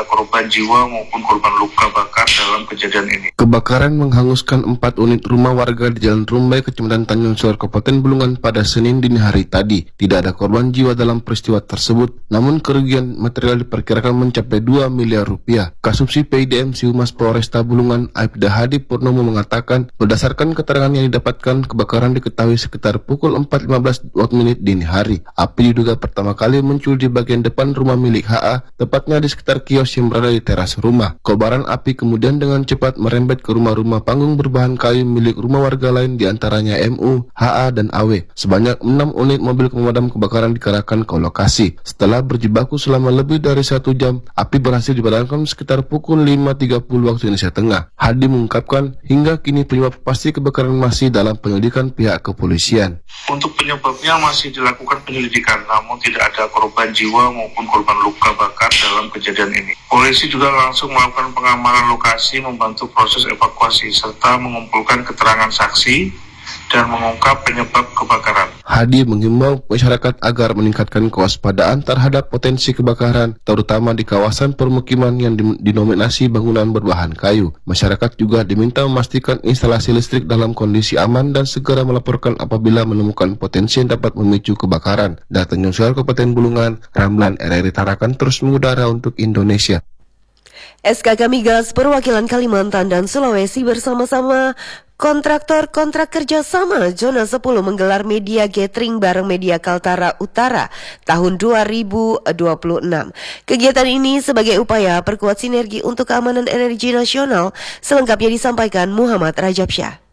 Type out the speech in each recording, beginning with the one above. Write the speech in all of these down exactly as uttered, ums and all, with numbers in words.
ada korban jiwa maupun korban luka bakar dalam kejadian ini. Kebakaran menghanguskan empat unit rumah warga di Jalan Rumbai, Kecamatan Tanjung Sor, Kabupaten Bulungan pada Senin dini hari tadi. Tidak ada korban jiwa dalam peristiwa tersebut, namun kerugian material diperkirakan mencapai dua miliar rupiah. Kasubsi P I D M Si Humas Polresta Bulungan, Aibda Hadi Purnomo mengatakan, berdasarkan keterangan yang didapatkan, kebakaran diketahui sekitar pukul empat lima belas menit dini hari. Api diduga pertama kali muncul di bagian depan rumah milik H A, tepatnya di sekitar kios yang berada di teras rumah. Kobaran api kemudian dengan cepat merembet ke rumah-rumah panggung berbahan kayu milik rumah warga lain, diantaranya M U, H A, dan A W. Sebanyak enam unit mobil pemadam kebakaran dikerahkan ke lokasi. Setelah berjibaku selama lebih dari satu jam, api berhasil dipadamkan sekitar pukul lima tiga puluh waktu Indonesia Tengah. Hadi mengungkapkan, hingga kini penyebab pasti kebakaran masih dalam penyelidikan pihak kepolisian. Untuk penyebabnya masih dilakukan penyelidikan, namun tidak ada korban jiwa maupun korban luka bakar dalam kejadian ini. Polisi juga langsung melakukan pengamanan lokasi, membantu proses evakuasi, serta mengumpulkan keterangan saksi dan mengungkap penyebab kebakaran. Hadi menghimbau masyarakat agar meningkatkan kewaspadaan terhadap potensi kebakaran, terutama di kawasan permukiman yang didominasi bangunan berbahan kayu. Masyarakat juga diminta memastikan instalasi listrik dalam kondisi aman dan segera melaporkan apabila menemukan potensi yang dapat memicu kebakaran. Dari Tanjung Sor, Kabupaten Bulungan, Ramlan R R I Tarakan terus mengudara untuk Indonesia. S K K Migas Perwakilan Kalimantan dan Sulawesi bersama-sama kontraktor kontrak kerjasama Zona sepuluh menggelar media gathering bareng Media Kaltara Utara tahun dua ribu dua puluh enam. Kegiatan ini sebagai upaya perkuat sinergi untuk keamanan energi nasional. Selengkapnya disampaikan Muhammad Rajab Syah.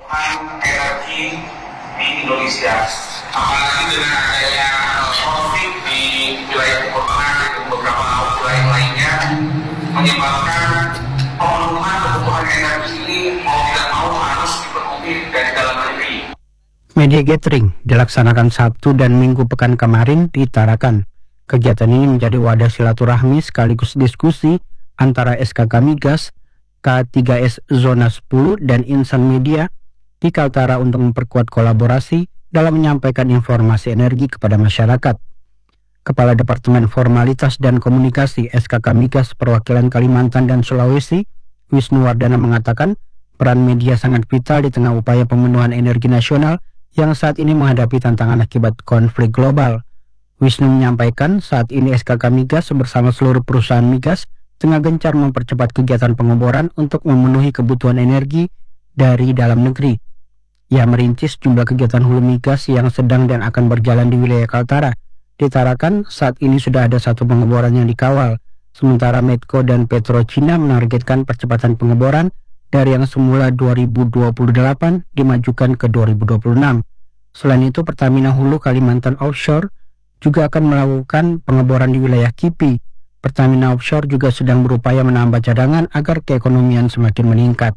Energi di Indonesia, apalagi dengan adanya konflik di wilayah Timur Tengah dan beberapa wilayah lainnya, menyebabkan pemenuhan kebutuhan energi ini mau tidak mau harus dipenuhi dari dalam negeri. Media gathering dilaksanakan Sabtu dan Minggu pekan kemarin di Tarakan. Kegiatan ini menjadi wadah silaturahmi sekaligus diskusi antara S K K Migas, K tiga S Zona sepuluh, dan Insan Media di Kaltara untuk memperkuat kolaborasi dalam menyampaikan informasi energi kepada masyarakat. Kepala Departemen Formalitas dan Komunikasi S K K Migas Perwakilan Kalimantan dan Sulawesi, Wisnu Wardana mengatakan, peran media sangat vital di tengah upaya pemenuhan energi nasional yang saat ini menghadapi tantangan akibat konflik global. Wisnu menyampaikan saat ini S K K Migas bersama seluruh perusahaan migas tengah gencar mempercepat kegiatan pengeboran untuk memenuhi kebutuhan energi dari dalam negeri. Ia merincis jumlah kegiatan hulu migas yang sedang dan akan berjalan di wilayah Kaltara. Ditarakan saat ini sudah ada satu pengeboran yang dikawal, sementara Medco dan Petrocina menargetkan percepatan pengeboran dari yang semula dua ribu dua puluh delapan dimajukan ke dua ribu dua puluh enam. Selain itu, Pertamina Hulu Kalimantan Offshore juga akan melakukan pengeboran di wilayah Kipi. Pertamina Offshore juga sedang berupaya menambah cadangan agar keekonomian semakin meningkat.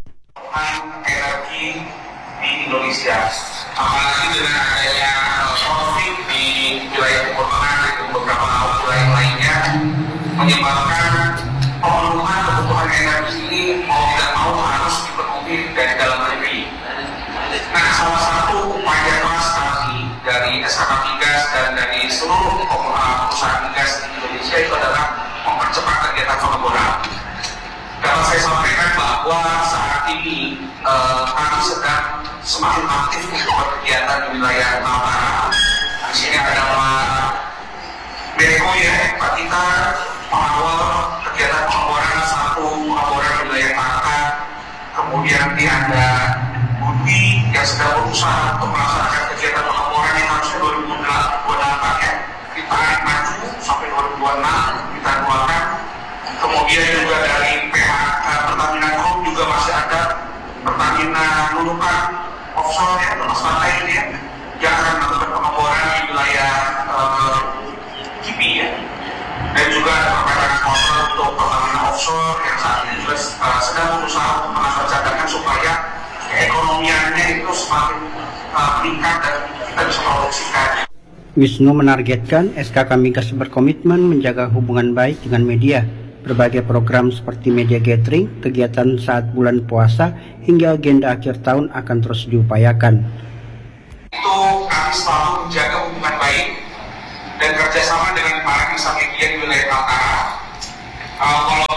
Energi di Indonesia, apalagi dengan adanya konflik di wilayah Timur Tengah dan beberapa wilayah lainnya, menyebabkan pemenuhan kebutuhan energi ini mau tidak mau harus dipenuhi dari dalam negeri. Nah, salah satu upaya keras kami dari S K K Migas dan dari seluruh perusahaan migas di Indonesia itu adalah mempercepat kegiatan pengeboran. Dapat saya sampaikan bahwa saat ini eh, kami sedang semakin aktif untuk berkegiatan di wilayah Kaltara. Di sini ada Pak Medco ya, Pak Tita mengawal kegiatan pengeboran satu pengeboran di wilayah Tarakan. Kemudian di ada Budi yang sedang berusaha untuk melaksanakan kegiatan pengeboran yang harusnya dua ribu dua puluh delapan ya, ditarik maju sampai dua ribu dua puluh enam kita doakan. Kemudian juga dari pihak uh, Pertamina Group juga masih ada Pertamina Nunukan Offshore ya, lepas pantai ini ya, yang akan melakukan pengeboran di wilayah uh, Kipi ya. Dan juga ada perpanjangan kontrak untuk Pertamina Offshore yang saat ini juga uh, sedang berusaha untuk menambah cadangan supaya keekonomiannya itu semakin uh, meningkat dan kita bisa produksikan. Wisnu menargetkan S K K Migas berkomitmen menjaga hubungan baik dengan media. Berbagai program seperti media gathering, kegiatan saat bulan puasa, hingga agenda akhir tahun akan terus diupayakan. Itu kami selalu menjaga hubungan baik dan kerjasama dengan para insan media di wilayah Kaltara. Uh,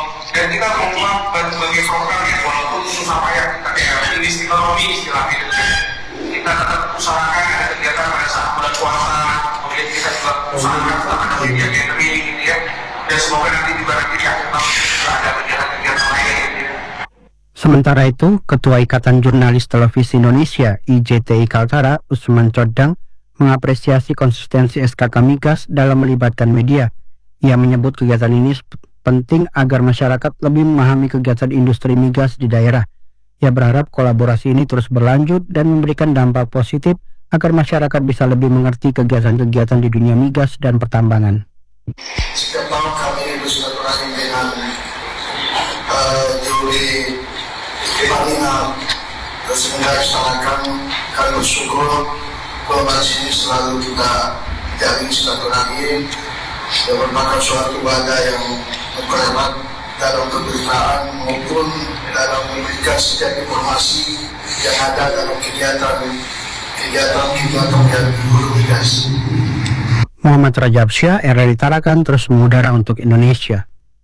dan kita membuat berbagai program ya, walaupun susah payah kita kayak ini ekonomi istilahnya. Kita tetap usahakan ada kegiatan pada saat bulan puasa, kemudian kita juga usahakan tetap ada media gathering gitu ya. Dan semoga nanti juga nanti di akhir tahun juga ada kegiatan-kegiatan lain gitu ya. Sementara itu, Ketua Ikatan Jurnalis Televisi Indonesia I J T I Kaltara, Usman Codang, mengapresiasi konsistensi S K K Migas dalam melibatkan media. Ia menyebut kegiatan ini penting agar masyarakat lebih memahami kegiatan industri migas di daerah. Ia berharap kolaborasi ini terus berlanjut dan memberikan dampak positif agar masyarakat bisa lebih mengerti kegiatan-kegiatan di dunia migas dan pertambangan. Setiap tahun kami bersilaturahmi dengan uh, Juli Pertamina dan semoga kesalahan kami bersyukur kolaborasi ini selalu kita jalin silaturahmi dan merupakan suatu ibadah yang berhemat dalam pemberitaan maupun dalam memberikan setiap informasi yang ada dalam kegiatan kegiatan kegiatan yang berhubungan. Muhammad Rajab Syah, R R I Tarakan terus mengudara untuk Indonesia.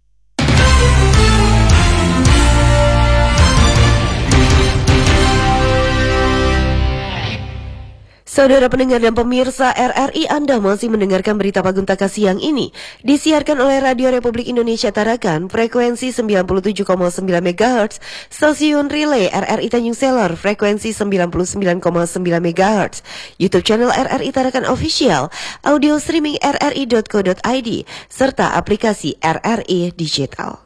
Saudara pendengar dan pemirsa R R I, Anda masih mendengarkan berita Pagunta siang ini. Disiarkan oleh Radio Republik Indonesia Tarakan, frekuensi sembilan puluh tujuh koma sembilan megahertz, stasiun relay R R I Tanjung Selar, frekuensi sembilan puluh sembilan koma sembilan megahertz, YouTube channel R R I Tarakan Official, audio streaming r r i dot co dot i d, serta aplikasi R R I Digital.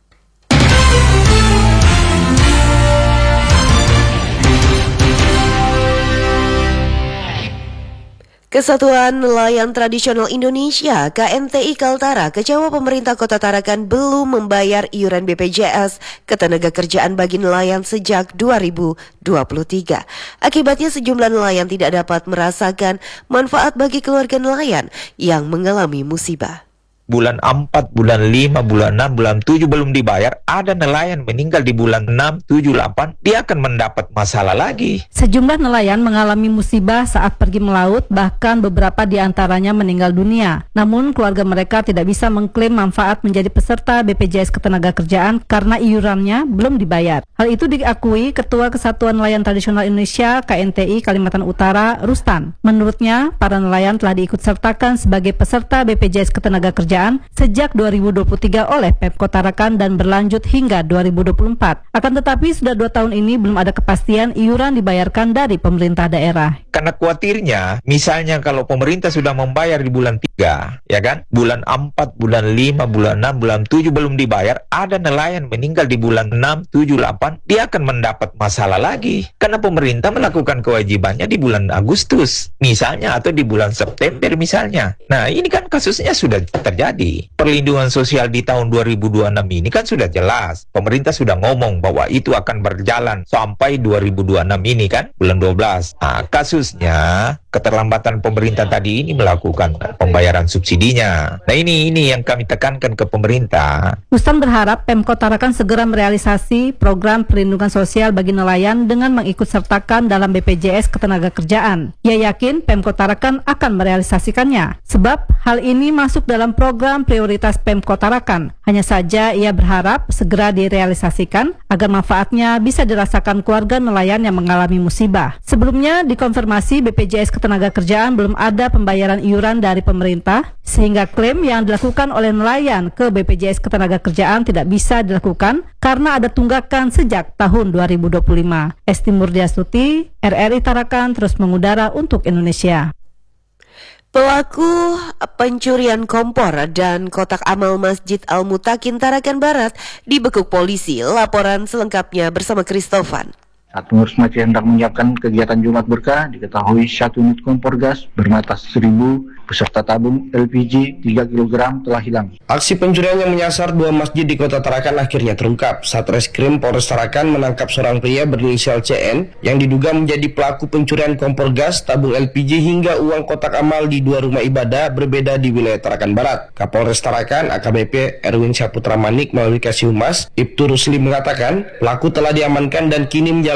Kesatuan Nelayan Tradisional Indonesia K N T I Kaltara kecewa pemerintah Kota Tarakan belum membayar iuran B P J S Ketenagakerjaan bagi nelayan sejak dua ribu dua puluh tiga. Akibatnya sejumlah nelayan tidak dapat merasakan manfaat bagi keluarga nelayan yang mengalami musibah. Bulan empat, bulan lima, bulan enam, bulan tujuh belum dibayar, ada nelayan meninggal di bulan enam, tujuh, delapan, dia akan mendapat masalah lagi. Sejumlah nelayan mengalami musibah saat pergi melaut, bahkan beberapa di antaranya meninggal dunia. Namun keluarga mereka tidak bisa mengklaim manfaat menjadi peserta B P J S Ketenagakerjaan karena iurannya belum dibayar. Hal itu diakui Ketua Kesatuan Nelayan Tradisional Indonesia K N T I Kalimantan Utara, Rustan. Menurutnya, para nelayan telah diikutsertakan sebagai peserta B P J S Ketenagakerjaan sejak dua ribu dua puluh tiga oleh Pemkot Tarakan dan berlanjut hingga dua ribu dua puluh empat. Akan tetapi sudah dua tahun ini belum ada kepastian iuran dibayarkan dari pemerintah daerah. Karena khawatirnya, misalnya kalau pemerintah sudah membayar di bulan tiga, ya kan? Bulan empat, bulan lima, bulan enam, bulan tujuh belum dibayar, ada nelayan meninggal di bulan enam, tujuh, delapan, dia akan mendapat masalah lagi. Karena pemerintah melakukan kewajibannya di bulan Agustus, misalnya, atau di bulan September misalnya. Nah, ini kan kasusnya sudah terjadi. Perlindungan sosial di tahun dua ribu dua puluh enam ini kan sudah jelas. Pemerintah sudah ngomong bahwa itu akan berjalan sampai dua ribu dua puluh enam ini kan, bulan dua belas. Nah, kasusnya keterlambatan pemerintah tadi ini melakukan pembayaran subsidinya. Nah, ini ini yang kami tekankan ke pemerintah. Rustam berharap Pemkot Tarakan segera merealisasi program perlindungan sosial bagi nelayan dengan mengikutsertakan dalam B P J S Ketenagakerjaan. Ia yakin Pemkot Tarakan akan merealisasikannya, sebab hal ini masuk dalam program prioritas Pemkot Tarakan. Hanya saja ia berharap segera direalisasikan agar manfaatnya bisa dirasakan keluarga nelayan yang mengalami musibah. Sebelumnya dikonfirmasi B P J S Ketenagakerjaan belum ada pembayaran iuran dari pemerintah, sehingga klaim yang dilakukan oleh nelayan ke B P J S Ketenagakerjaan tidak bisa dilakukan karena ada tunggakan sejak tahun dua ribu dua puluh lima. Esti Murdiastuti, R R I Tarakan terus mengudara untuk Indonesia. Pelaku pencurian kompor dan kotak amal Masjid Al-Mutakin Tarakan Barat dibekuk polisi. Laporan selengkapnya bersama Christofan. Saat pengurus masjid hendak menyiapkan kegiatan Jumat Berkah, diketahui satu unit kompor gas bermata seribu beserta tabung L P G tiga kilogram telah hilang. Aksi pencurian yang menyasar dua masjid di Kota Tarakan akhirnya terungkap. Satreskrim Polres Tarakan menangkap seorang pria berinisial C N yang diduga menjadi pelaku pencurian kompor gas, tabung L P G hingga uang kotak amal di dua rumah ibadah berbeda di wilayah Tarakan Barat. Kapolres Tarakan A K B P Erwin Saputra Manik melalui Kasih Humas Ibtu Rusli mengatakan pelaku telah diamankan dan kini menjalani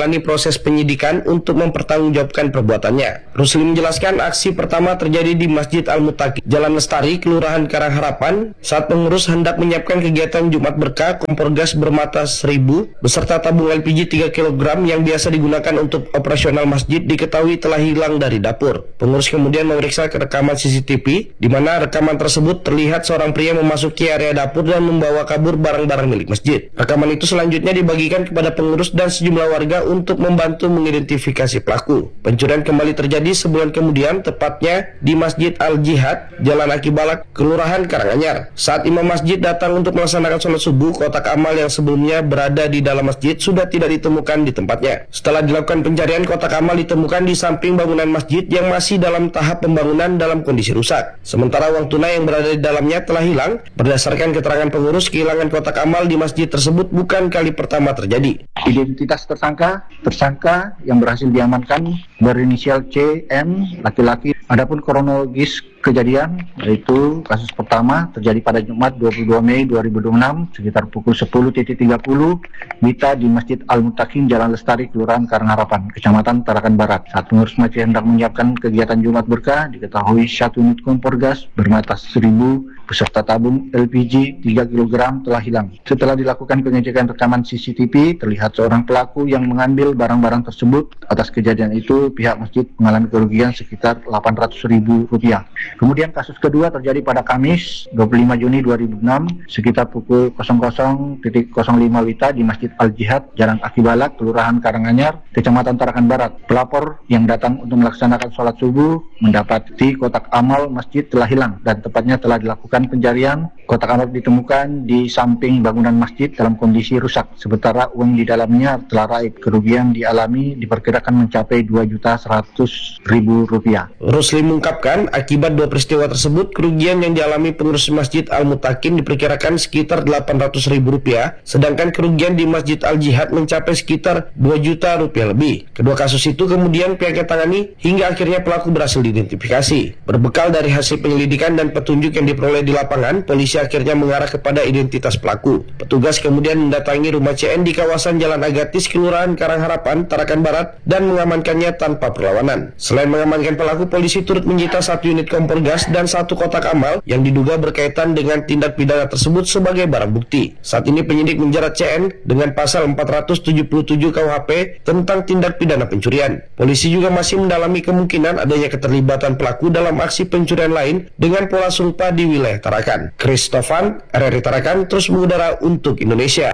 menjalani proses penyidikan untuk mempertanggungjawabkan perbuatannya. Rusli menjelaskan aksi pertama terjadi di Masjid Al-Muttaqin, Jalan Lestari, Kelurahan Karangharapan, saat pengurus hendak menyiapkan kegiatan Jumat Berkah kompor gas bermata seribu beserta tabung L P G tiga kilogram yang biasa digunakan untuk operasional masjid diketahui telah hilang dari dapur. Pengurus kemudian memeriksa ke rekaman C C T V, di mana rekaman tersebut terlihat seorang pria memasuki area dapur dan membawa kabur barang-barang milik masjid. Rekaman itu selanjutnya dibagikan kepada pengurus dan sejumlah warga untuk membantu mengidentifikasi pelaku. Pencurian kembali terjadi sebulan kemudian, tepatnya di Masjid Al-Jihad, Jalan Aki Balak, Kelurahan Karanganyar. Saat imam masjid datang untuk melaksanakan sholat subuh, kotak amal yang sebelumnya berada di dalam masjid sudah tidak ditemukan di tempatnya. Setelah dilakukan pencarian, kotak amal ditemukan di samping bangunan masjid yang masih dalam tahap pembangunan dalam kondisi rusak. Sementara uang tunai yang berada di dalamnya telah hilang. Berdasarkan keterangan pengurus, kehilangan kotak amal di masjid tersebut bukan kali pertama terjadi. Identitas tersangka, tersangka yang berhasil diamankan berinisial C M, laki-laki. Adapun kronologis kejadian, yaitu kasus pertama terjadi pada Jumat dua puluh dua Mei dua ribu dua puluh enam sekitar pukul sepuluh tiga puluh Mita di Masjid Al-Muttaqin, Jalan Lestari, Kelurahan Karangharapan, Kecamatan Tarakan Barat. Saat pengurus masjid hendak menyiapkan kegiatan Jumat Berkah, diketahui satu unit kompor gas bermata seribu beserta tabung L P G tiga kilogram telah hilang. Setelah dilakukan pengecekan rekaman C C T V, terlihat seorang pelaku yang mengambil barang-barang tersebut. Atas kejadian itu, pihak masjid mengalami kerugian sekitar delapan ratus ribu rupiah. Kemudian kasus kedua terjadi pada Kamis dua puluh lima Juni dua ribu enam sekitar pukul nol nol lima Wita di Masjid Al-Jihad, Jalan Aki Balak, Kelurahan Karanganyar, Kecamatan Tarakan Barat. Pelapor yang datang untuk melaksanakan sholat subuh mendapati kotak amal masjid telah hilang dan tepatnya telah dilakukan pencarian. Kotak amal ditemukan di samping bangunan masjid dalam kondisi rusak, sementara uang di dalamnya telah raib. Kerugian dialami diperkirakan mencapai dua juta seratus ribu rupiah. Rusli mengungkapkan akibat dua peristiwa tersebut, kerugian yang dialami pengurus Masjid Al-Muttaqin diperkirakan sekitar delapan ratus ribu rupiah, sedangkan kerugian di Masjid Al-Jihad mencapai sekitar dua juta rupiah lebih. Kedua kasus itu kemudian pihaknya tangani hingga akhirnya pelaku berhasil diidentifikasi. Berbekal dari hasil penyelidikan dan petunjuk yang diperoleh di lapangan, polisi akhirnya mengarah kepada identitas pelaku. Petugas kemudian mendatangi rumah C N di kawasan Jalan Agatis, Kelurahan Karangharapan, Tarakan Barat, dan mengamankannya tanpa perlawanan. Selain mengamankan pelaku, polisi turut menyita satu unit kompor gas dan satu kotak amal yang diduga berkaitan dengan tindak pidana tersebut sebagai barang bukti. Saat ini penyidik menjerat C N dengan pasal empat ratus tujuh puluh tujuh K U H P tentang tindak pidana pencurian. Polisi juga masih mendalami kemungkinan adanya keterlibatan pelaku dalam aksi pencurian lain dengan pola serupa di wilayah Tarakan. Kristofan, R R I Tarakan, terus mengudara untuk Indonesia.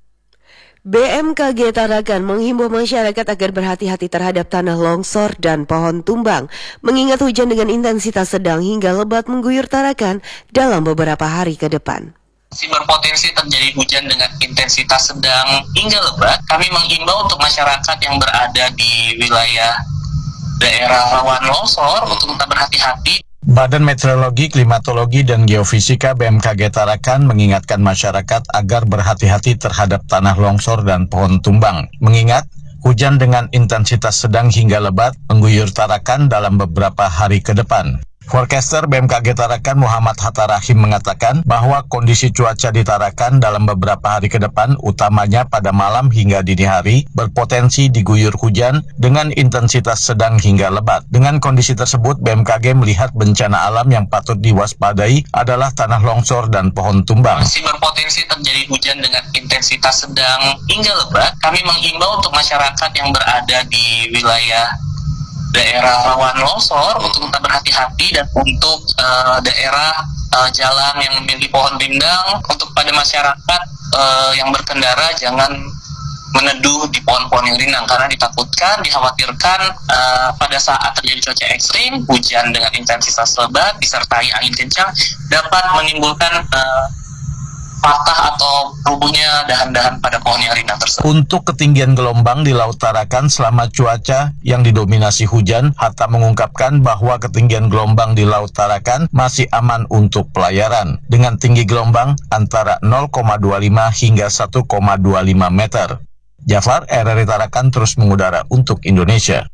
B M K G Tarakan menghimbau masyarakat agar berhati-hati terhadap tanah longsor dan pohon tumbang, mengingat hujan dengan intensitas sedang hingga lebat mengguyur Tarakan dalam beberapa hari ke depan. Masih berpotensi terjadi hujan dengan intensitas sedang hingga lebat. Kami menghimbau untuk masyarakat yang berada di wilayah daerah rawan longsor untuk tetap berhati-hati. Badan Meteorologi, Klimatologi, dan Geofisika B M K G Tarakan mengingatkan masyarakat agar berhati-hati terhadap tanah longsor dan pohon tumbang. Mengingat hujan dengan intensitas sedang hingga lebat mengguyur Tarakan dalam beberapa hari ke depan. Forecaster B M K G Tarakan Muhammad Hatta Rahim mengatakan bahwa kondisi cuaca di Tarakan dalam beberapa hari ke depan, utamanya pada malam hingga dini hari, berpotensi diguyur hujan dengan intensitas sedang hingga lebat. Dengan kondisi tersebut, B M K G melihat bencana alam yang patut diwaspadai adalah tanah longsor dan pohon tumbang. Masih berpotensi terjadi hujan dengan intensitas sedang hingga lebat. Kami menghimbau untuk masyarakat yang berada di wilayah daerah rawan longsor untuk tetap berhati-hati, dan untuk uh, daerah uh, jalan yang memiliki pohon rindang, untuk pada masyarakat uh, yang berkendara jangan meneduh di pohon-pohon yang rindang karena ditakutkan, dikhawatirkan uh, pada saat terjadi cuaca ekstrim, hujan dengan intensitas lebat disertai angin kencang dapat menimbulkan uh, patah atau rubuhnya dahan-dahan pada pohon yang rindang tersebut. Untuk ketinggian gelombang di Laut Tarakan selama cuaca yang didominasi hujan, Hatta mengungkapkan bahwa ketinggian gelombang di Laut Tarakan masih aman untuk pelayaran, dengan tinggi gelombang antara nol koma dua lima hingga satu koma dua lima meter. Jafar, R R I Tarakan, terus mengudara untuk Indonesia.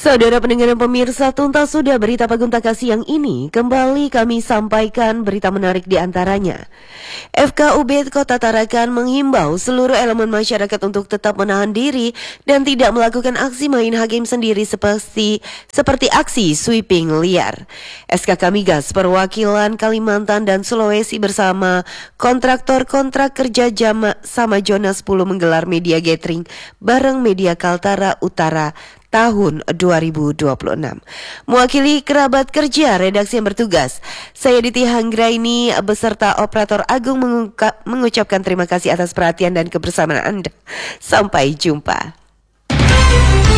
Saudara pendengar dan pemirsa, tuntas sudah berita Paguntaka siang ini. Kembali kami sampaikan berita menarik di antaranya. F K U B Kota Tarakan menghimbau seluruh elemen masyarakat untuk tetap menahan diri dan tidak melakukan aksi main hakim sendiri seperti seperti aksi sweeping liar. S K K Migas perwakilan Kalimantan dan Sulawesi bersama kontraktor kontrak kerja jama sama Zona sepuluh menggelar media gathering bareng Media Kaltara Utara tahun dua ribu dua puluh enam. Mewakili kerabat kerja redaksi yang bertugas, saya Diti Hanggraini beserta operator Agung mengungkap, mengucapkan terima kasih atas perhatian dan kebersamaan Anda. Sampai jumpa.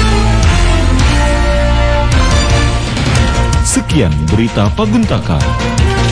Sekian berita Paguntaka.